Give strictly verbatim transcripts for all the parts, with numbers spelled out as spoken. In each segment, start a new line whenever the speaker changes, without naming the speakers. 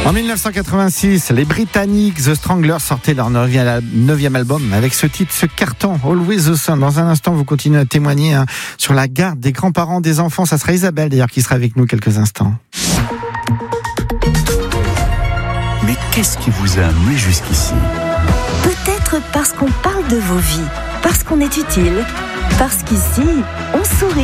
En dix-neuf cent quatre-vingt-six, les Britanniques The Stranglers sortaient leur neuvième album avec ce titre, ce carton, Always the Sun. Dans un instant, vous continuez à témoigner hein, sur la garde des grands-parents, des enfants. Ça sera Isabelle d'ailleurs qui sera avec nous quelques instants.
Mais qu'est-ce qui vous a amené jusqu'ici ?
Peut-être parce qu'on parle de vos vies, parce qu'on est utile, parce qu'ici, on sourit.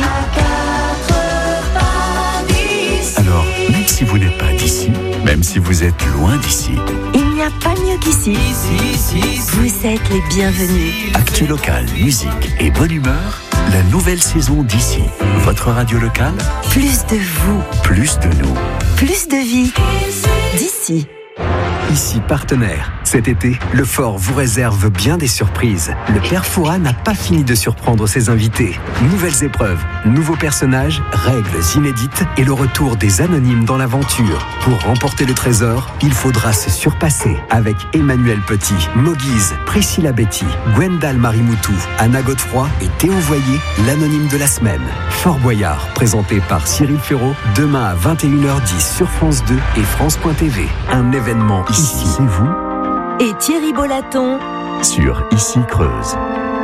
Alors, même si vous n'êtes pas d'ici, même si vous êtes loin d'ici,
il n'y a pas mieux qu'ici. Vous êtes les bienvenus.
Actu local, musique et bonne humeur, la nouvelle saison d'ici. Votre radio locale,
Plus de vous,
plus de nous.
plus de vie. D'ici.
Ici partenaire. Cet été, le Fort vous réserve bien des surprises. Le Père Fouras n'a pas fini de surprendre ses invités. Nouvelles épreuves, nouveaux personnages, règles inédites et le retour des anonymes dans l'aventure. Pour remporter le trésor, il faudra se surpasser avec Emmanuel Petit, Moguise, Priscilla Betty, Gwendal Marimoutou, Anna Godefroy et Théo Voyer, l'anonyme de la semaine. Fort Boyard, présenté par Cyril Ferraud, demain à vingt et une heures dix sur France deux et France point T V. Un événement ici, c'est vous,
Et Thierry Bolaton.
Sur Ici Creuse.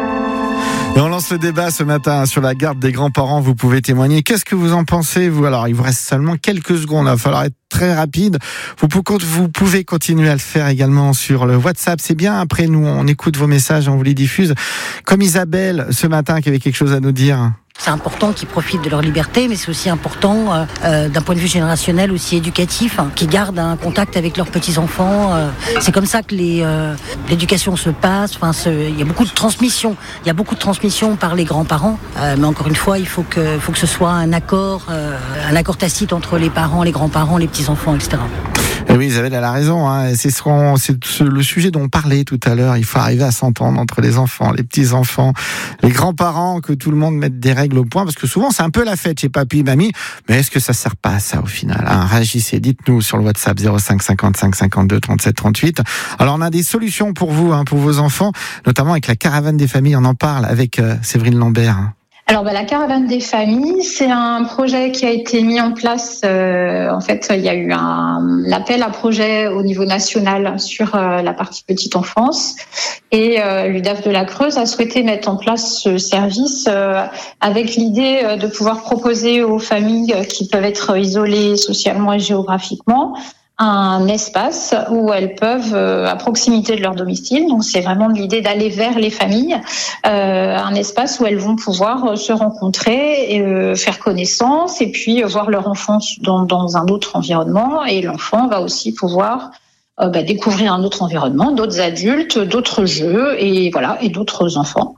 Et on lance le débat ce matin sur la garde des grands-parents. Vous pouvez témoigner. Qu'est-ce que vous en pensez, vous ? Alors, il vous reste seulement quelques secondes. Il va falloir être très rapide. Vous pouvez continuer à le faire également sur le WhatsApp. C'est bien. Après, nous, on écoute vos messages, on vous les diffuse. Comme Isabelle, ce matin, qui avait quelque chose à nous dire.
C'est important qu'ils profitent de leur liberté, mais c'est aussi important euh, euh, d'un point de vue générationnel, aussi éducatif, hein, qu'ils gardent un contact avec leurs petits-enfants. Euh, c'est comme ça que les, euh, l'éducation se passe. Enfin, il y a beaucoup de transmission. Il y a beaucoup de transmission par les grands-parents. Euh, mais encore une fois, il faut que, faut que ce soit un accord, euh, un accord tacite entre les parents, les grands-parents, les petits-enfants, et cetera.
Et oui, Isabelle, elle a raison. Hein. C'est, ce qu'on, c'est le sujet dont on parlait tout à l'heure. Il faut arriver à s'entendre entre les enfants, les petits-enfants, les grands-parents, que tout le monde mette des règles au point. Parce que souvent, c'est un peu la fête chez papy et mamie. Mais est-ce que ça sert pas à ça au final hein? Réagissez, dites-nous sur le WhatsApp zéro cinq cinquante-cinq cinquante-deux trente-sept trente-huit. Alors, on a des solutions pour vous, hein, pour vos enfants, notamment avec la caravane des familles. On en parle avec euh, Séverine Lambert.
Alors, bah, la caravane des familles, c'est un projet qui a été mis en place. Euh, en fait, il y a eu un l'appel à projet au niveau national sur euh, la partie petite enfance, et euh, l'U D A F de la Creuse a souhaité mettre en place ce service euh, avec l'idée euh, de pouvoir proposer aux familles qui peuvent être isolées socialement et géographiquement un espace où elles peuvent, euh, à proximité de leur domicile, donc c'est vraiment l'idée d'aller vers les familles, euh, un espace où elles vont pouvoir se rencontrer, et, euh, faire connaissance, et puis voir leur enfant dans, dans un autre environnement, et l'enfant va aussi pouvoir euh, bah, découvrir un autre environnement, d'autres adultes, d'autres jeux, et voilà, et d'autres enfants.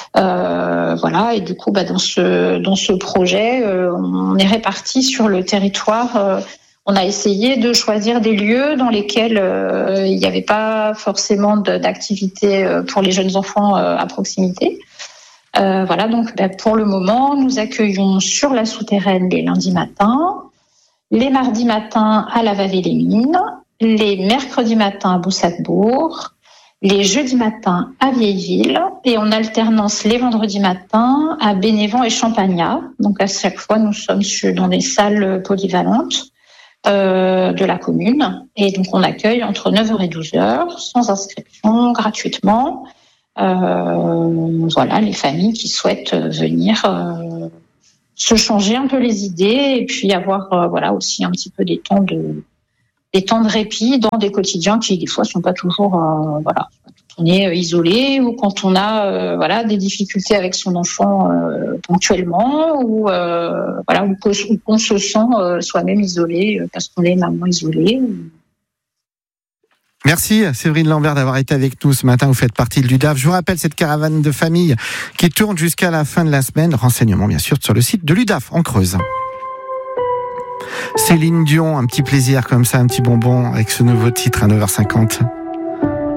Euh, voilà, et du coup, bah, dans ce dans ce projet, euh, on est répartis sur le territoire. Euh, On a essayé de choisir des lieux dans lesquels euh, il n'y avait pas forcément d'activité pour les jeunes enfants euh, à proximité. Euh, voilà, donc bah, pour le moment, nous accueillons sur la souterraine les lundis matins, les mardis matins à la Vavée-les-Mines, les mercredis matins à Boussac-Bourg, les jeudis matins à Vieilleville, et en alternance les vendredis matins à Bénévent et Champagnat. Donc à chaque fois, nous sommes dans des salles polyvalentes Euh, de la commune, et donc on accueille entre neuf heures et douze heures sans inscription, gratuitement. Euh, voilà, les familles qui souhaitent venir euh, se changer un peu les idées, et puis avoir euh, voilà aussi un petit peu des temps de des temps de répit dans des quotidiens qui des fois sont pas toujours euh, voilà, quand on est isolé, ou quand on a euh, voilà des difficultés avec son enfant euh, ponctuellement, ou euh, voilà ou qu'on se sent euh, soi-même isolé euh, parce qu'on est maman isolée.
Merci Séverine Lambert d'avoir été avec nous ce matin. Vous faites partie de l'U D A F. Je vous rappelle cette caravane de famille qui tourne jusqu'à la fin de la semaine. Renseignements bien sûr sur le site de l'U D A F en Creuse. Céline Dion, un petit plaisir comme ça, un petit bonbon avec ce nouveau titre à neuf heures cinquante.